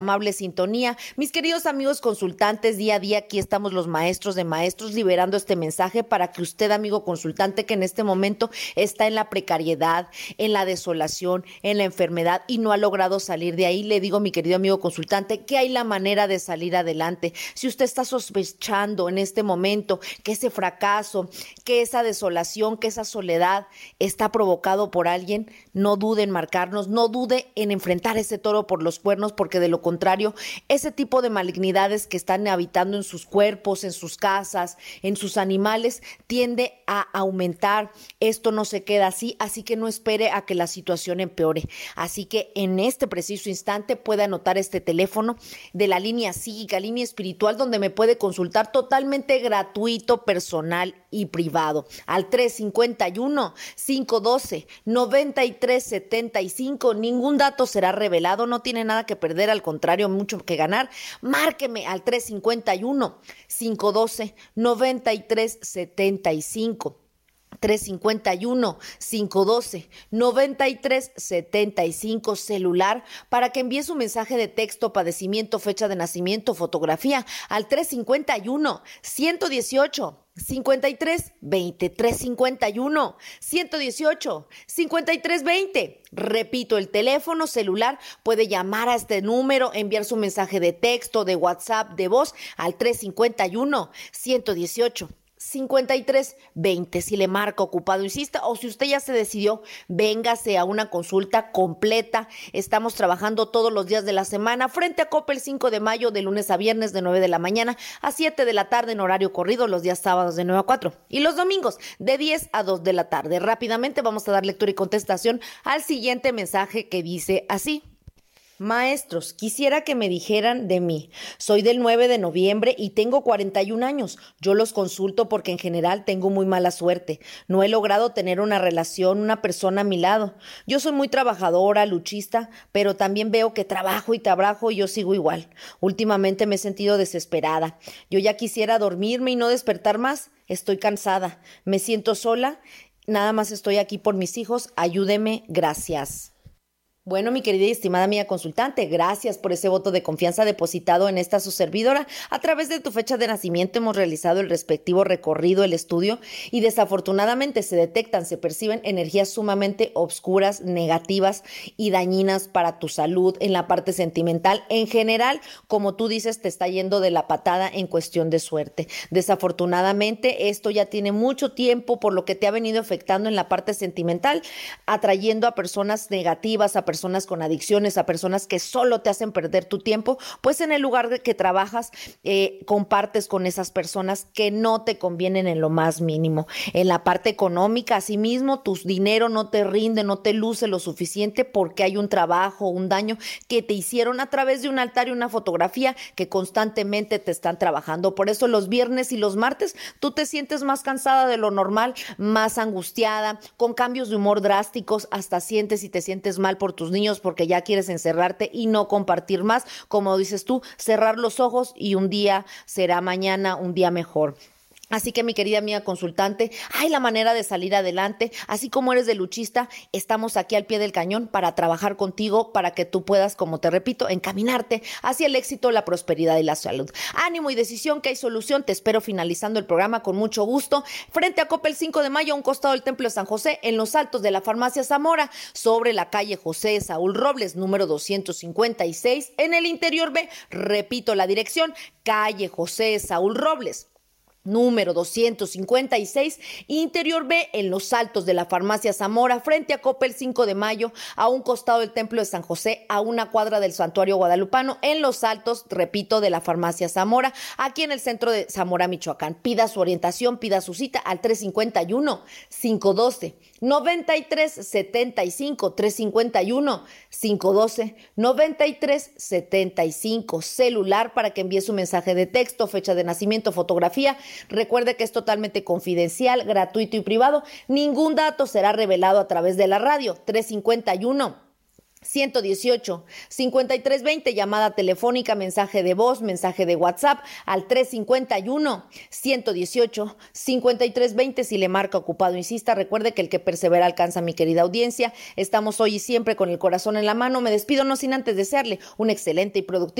Amable sintonía. Mis queridos amigos consultantes, día a día aquí estamos los maestros de maestros liberando este mensaje para que usted, amigo consultante, que en este momento está en la precariedad, en la desolación, en la enfermedad y no ha logrado salir de ahí, le digo, mi querido amigo consultante, que hay la manera de salir adelante. Si usted está sospechando en este momento que ese fracaso, que esa desolación, que esa soledad está provocado por alguien, no dude en marcarnos, no dude en enfrentar ese toro por los cuernos, porque de lo contrario, ese tipo de malignidades que están habitando en sus cuerpos, en sus casas, en sus animales, tiende a aumentar. Esto no se queda así, así que no espere a que la situación empeore. Así que en este preciso instante puede anotar este teléfono de la línea psíquica, línea espiritual, donde me puede consultar totalmente gratuito, personal y privado, al 351-512-9375. Ningún dato será revelado, no tiene nada que perder, al contrario, mucho que ganar. Márqueme al 351-512-9375. 351-512-9375, celular, para que envíe su mensaje de texto, padecimiento, fecha de nacimiento, fotografía al 351-118-5320, 351-118-5320. Repito, el teléfono celular, puede llamar a este número, enviar su mensaje de texto, de WhatsApp, de voz al 351-118-5320. Si le marca ocupado, insista, o si usted ya se decidió, véngase a una consulta completa. Estamos trabajando todos los días de la semana frente a Coppel 5 de mayo, de lunes a viernes de 9 de la mañana a 7 de la tarde en horario corrido, los días sábados de 9 a 4 y los domingos de 10 a 2 de la tarde. Rápidamente vamos a dar lectura y contestación al siguiente mensaje, que dice así: Maestros, quisiera que me dijeran de mí. Soy del 9 de noviembre y tengo 41 años. Yo los consulto porque en general tengo muy mala suerte. No he logrado tener una relación, una persona a mi lado. Yo soy muy trabajadora, luchista, pero también veo que trabajo y yo sigo igual. Últimamente me he sentido desesperada. Yo ya quisiera dormirme y no despertar más. Estoy cansada. Me siento sola. Nada más estoy aquí por mis hijos. Ayúdeme. Gracias. Bueno, mi querida y estimada amiga consultante, gracias por ese voto de confianza depositado en esta su servidora. A través de tu fecha de nacimiento hemos realizado el respectivo recorrido, el estudio, y desafortunadamente se perciben energías sumamente obscuras, negativas y dañinas para tu salud en la parte sentimental. En general, como tú dices, te está yendo de la patada en cuestión de suerte. Desafortunadamente, esto ya tiene mucho tiempo, por lo que te ha venido afectando en la parte sentimental, atrayendo a personas negativas, a personas con adicciones, a personas que solo te hacen perder tu tiempo, pues en el lugar de que trabajas, compartes con esas personas que no te convienen en lo más mínimo. En la parte económica, asimismo, tu dinero no te rinde, no te luce lo suficiente porque hay un trabajo, un daño que te hicieron a través de un altar y una fotografía que constantemente te están trabajando. Por eso los viernes y los martes tú te sientes más cansada de lo normal, más angustiada, con cambios de humor drásticos, hasta sientes y te sientes mal por tus niños porque ya quieres encerrarte y no compartir más. Como dices tú, cerrar los ojos y un día será mañana un día mejor. Así que, mi querida amiga consultante, hay la manera de salir adelante. Así como eres de luchista, estamos aquí al pie del cañón para trabajar contigo, para que tú puedas, como te repito, encaminarte hacia el éxito, la prosperidad y la salud. Ánimo y decisión, que hay solución. Te espero finalizando el programa con mucho gusto, frente a Coppel 5 de mayo, a un costado del Templo de San José, en los altos de la Farmacia Zamora, sobre la calle José Saúl Robles, número 256, en el interior B. Repito la dirección: calle José Saúl Robles, número 256, interior B, en los altos de la Farmacia Zamora, frente a Coppel 5 de mayo, a un costado del Templo de San José, a una cuadra del Santuario Guadalupano, en los altos, repito, de la Farmacia Zamora, aquí en el centro de Zamora, Michoacán. Pida su orientación, pida su cita al 351-512-9375, 351-512-9375, celular, para que envíe su mensaje de texto, fecha de nacimiento, fotografía. Recuerde que es totalmente confidencial, gratuito y privado. Ningún dato será revelado a través de la radio. 351 118 5320, llamada telefónica, mensaje de voz, mensaje de WhatsApp al 351 118 5320. Si le marca ocupado, insista. Recuerde que el que persevera alcanza, mi querida audiencia. Estamos hoy y siempre con el corazón en la mano. Me despido no sin antes desearle un excelente y productivo